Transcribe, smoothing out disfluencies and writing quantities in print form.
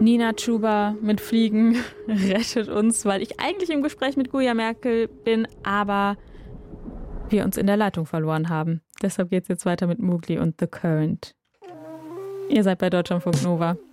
Nina Chuba mit Fliegen rettet uns, weil ich eigentlich im Gespräch mit Guya Merkel bin, aber wir uns in der Leitung verloren haben. Deshalb geht es jetzt weiter mit Mowgli und The Current. Ihr seid bei Deutschlandfunk Nova.